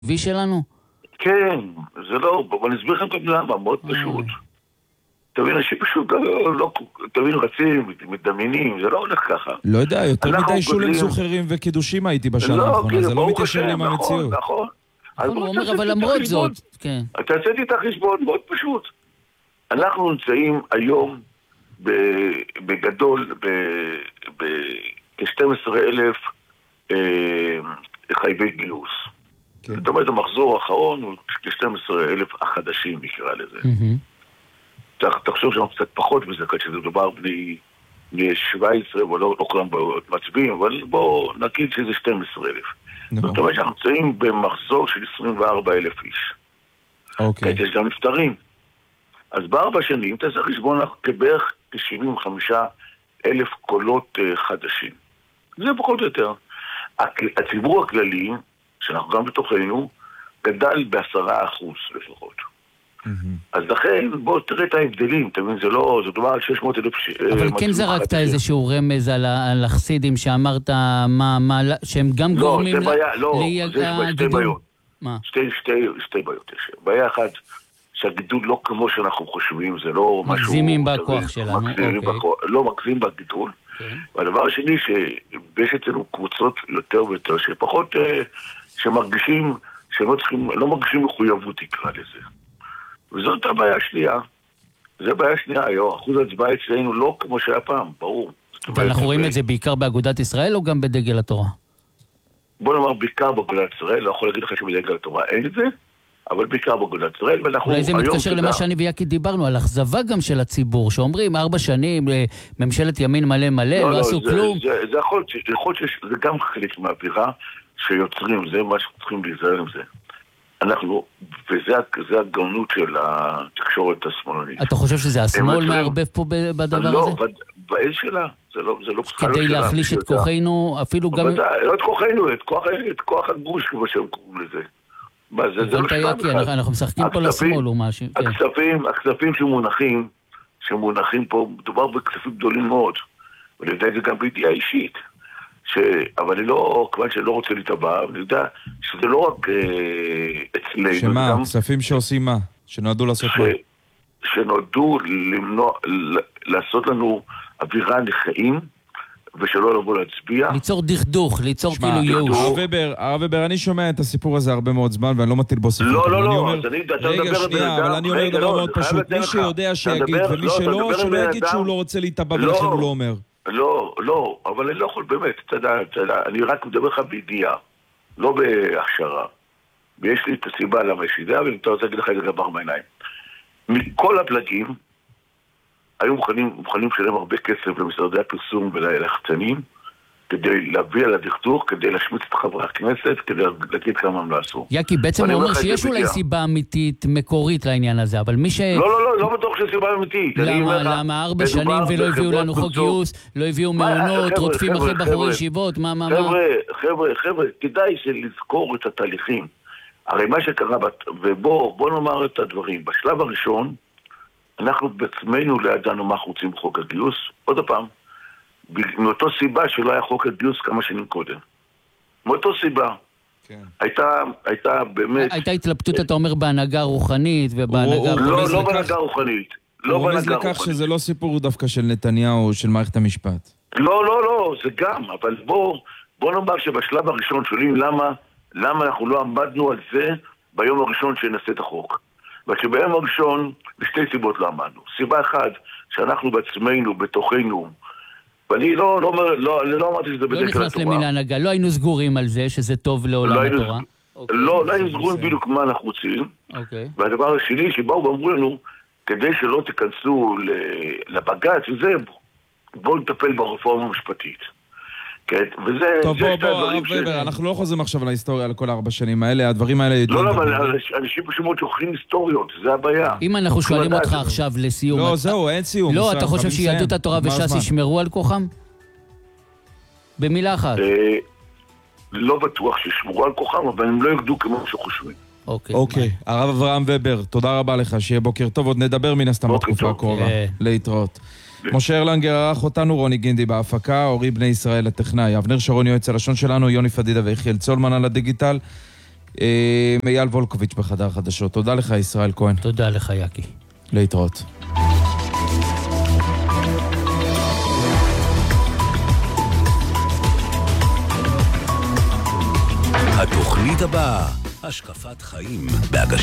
וי שלנו? כן, זה לא, אבל נסביר לכם גם למה, מאוד פשוט. תבין, אנשים פשוט לא, תבין, רצים, מדמיינים, זה לא הולך ככה. לא יודע, יותר מדי שולים זוכרים וקידושים הייתי בשנה האחרונה, זה לא מתיישב לי עם המציאות. נכון. הוא אומר, אבל למרות זאת, כן. אתה עשיתי את החשבון מאוד פשוט. אנחנו נמצאים היום בגדול כ-12,000 חייבי גיוס. זאת אומרת, המחזור האחרון הוא כ-12,000 החדשים, נקרא לזה. תחשוב שם קצת פחות בזה, כשזה מדובר בני 17, ולא כולם מצביעים, אבל בואו נגיד שזה 12,000. זאת אומרת שאנחנו נמצאים במחזור של 24,000 איש. אוקיי. יש גם נפטרים. אז ב4 שנים תעשה חשבון כבערך כ-75,000 קולות חדשים. זה פחות או יותר. הציבור הכללי, שאנחנו גם בתוכנו, גדל ב10% לפחות. אז לכן, בוא תראה את ההבדלים, תבין, זה לא, זה דבר על 600,000 אבל כן זרקת איזשהו רמז על החסידים שאמרת, שהם גם גורמים שתי בעיות. שתי בעיות יש. בעיה אחת, שהגידול לא כמו שאנחנו חושבים, זה לא משהו... מגזימים בכוח שלנו. לא מגזים בגידול. והדבר השני, שיש אצלנו קבוצות יותר ויותר, שפחות, שמרגישים, לא מרגישים מחויבות, תקרא לזה. וזאת הבעיה השנייה. זה הבעיה השנייה היום. אחוז ההצבעה אצלנו לא כמו שהיה פעם, ברור. ואנחנו רואים את זה בעיקר באגודת ישראל או גם בדגל התורה? בוא נאמר בעיקר באגודת ישראל, לא יכול להגיד לך שבדגל התורה אין את זה, אבל בעיקר באגודת ישראל, ואנחנו... אולי זה מתקשר למה שאני ויקי דיברנו, על אכזבה גם של הציבור, שאומרים 4 שנים, ממשלת ימין מלא מלא, לא עשו כלום. זה יכול להיות שזה גם חלק מהאווירה שיוצרים, זה מה שצריכים להיזהר עם זה. אנחנו, וזה הגאונות של התקשורת השמאלנית. אתה חושב שזה השמאל מערבב פה בדבר הזה? לא, באיז שלה. זה לא כדי להחליש את כוחנו, אפילו גם... לא את כוחנו, את כוח הגוש, כמו שהם קוראים לזה. זה לא שלב אחד. אנחנו משחקים פה לשמאל או משהו. הכספים שמונחים פה, מדובר בכספים גדולים מאוד. ואני יודע את זה גם בידיעה אישית. אבל אני לא, כיוון שאני לא רוצה להתאבע, אני יודע שזה לא רק אצלנו. שמה? כספים שעושים מה? שנועדו לעשות מה? שנועדו לעשות לנו אווירה לחיים, ושלא לבוא להצביע. ליצור דכדוך, ליצור כאילו ייאוש. הרב ובר, אני שומע את הסיפור הזה הרבה מאוד זמן, ואני לא מטיל בו סיפור. לא, רגע, שנייה, אבל אני אומר דבר מאוד פשוט. מי שיודע שיגיד, ומי שלא, שלא יגיד שהוא לא רוצה להתאבע, ולכן הוא לא אומר. לא, אבל אני לא יכול באמת, אתה יודע, אני רק מדבר לך בידיעה, לא בהכשרה. ויש לי את הסיבה למה יש ידיעה, ואני רוצה להגיד לך את זה דבר מעיניים. מכל הפלגים, היו מוכנים לשלם הרבה כסף למשרדי הפרסום וללחצנים, כדי להביא על הדכדוך, כדי להשמיץ את חברי הכנסת, כדי להגיד כמה הם לא עשו. יקי, בעצם הוא אומר שיש אולי סיבה אמיתית, מקורית לעניין הזה, אבל מי ש... לא בטוח שיש סיבה אמיתית. למה 4 שנים ולא הביאו לנו חוק גיוס, לא הביאו מעונות, רודפים אחרי בחורי ישיבות, מה? חבר'ה, כדאי לזכור את התהליכים. הרי מה שקרה, ובוא נאמר את הדברים, בשלב הראשון, אנחנו בעצמנו לא ידענו מה אנחנו רוצים בחוק הגיוס, עוד פעם, מאותו סיבה שלא היה חוק הגיוס כמה שנים קודם. מאותו סיבה. כן. הייתה באמת... הייתה התלבטות, אתה אומר, בהנהגה רוחנית ובהנהגה... לא בהנהגה רוחנית. הוא רומז לכך שזה לא סיפור דווקא של נתניהו או של מערכת המשפט. לא, זה גם, אבל בוא נאמר שבשלב הראשון שואלים למה אנחנו לא עמדנו על זה ביום הראשון שנעשה את החוק. וכשביום הראשון, בשתי סיבות לא עמדנו. סיבה אחת, שאנחנו בעצמנו, בתוכנו, ואני לא אמרתי שזה בדרך כלל התורה. לא נכנס למילה הנהגה, לא היינו סגורים על זה, שזה טוב לעולם התורה. לא היינו סגורים בדיוק מה אנחנו רוצים. והדבר השני, שבאו ואמרו לנו, כדי שלא תיכנסו לבג"ץ, וזה, בואו נטפל ברפורמה המשפטית. טוב, בוא, אנחנו לא חוזרים עכשיו על ההיסטוריה על כל 4 שנים האלה, הדברים האלה... לא, אבל אנשים פשוט שוכחים היסטוריות, זה הבעיה. אם אנחנו שואלים אותך עכשיו לסיום... לא, זהו, אין סיום. לא, אתה חושב שיהדות התורה וש"ס ישמרו על כוחם? במילה אחת. לא בטוח שישמרו על כוחם, אבל הם לא יגדו כמו שחושבים. אוקיי, הרב אברהם ובר, תודה רבה לך, שיהיה בוקר טוב, עוד נדבר מן הסתם בתקופה הקרובה. להתראות. משה ארלנגר ערך אותנו, רוני גינדי בהפקה, אורי בני ישראל הטכנאי, אבנר שרון יועץ הלשון שלנו, יוני פדידה ויחיאל צולמן על הדיגיטל. אייל וולקוביץ' בחדר חדשות. תודה לך, ישראל כהן. תודה לך, יקי. להתראות. התוכנית הבאה, השקפת חיים בהגשת